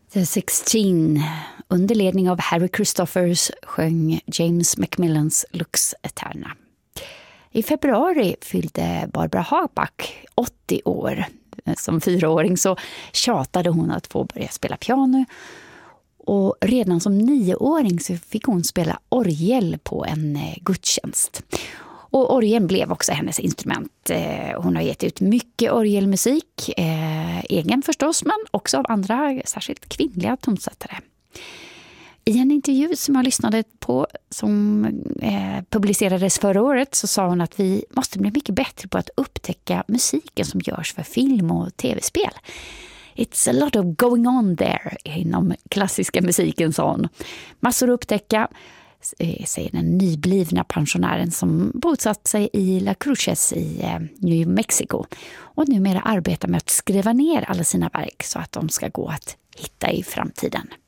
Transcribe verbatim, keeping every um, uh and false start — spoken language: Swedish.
The Sixteen, under ledning av Harry Christophers, sjöng James Macmillans Lux Eterna. I februari fyllde Barbara Hagback åttio år. Som fyraåring så tjatade hon att få börja spela piano. Och redan som nioåring så fick hon spela orgel på en gudstjänst. Och orgeln blev också hennes instrument. Hon har gett ut mycket orgelmusik, eh, egen förstås, men också av andra, särskilt kvinnliga tonsättare. I en intervju som jag lyssnade på som eh, publicerades förra året så sa hon att vi måste bli mycket bättre på att upptäcka musiken som görs för film och tv-spel. It's a lot of going on there inom klassiska musiken, sa hon. Massor att upptäcka, säger den nyblivna pensionären som bosatt sig i La Cruces i New Mexico och numera arbetar med att skriva ner alla sina verk så att de ska gå att hitta i framtiden.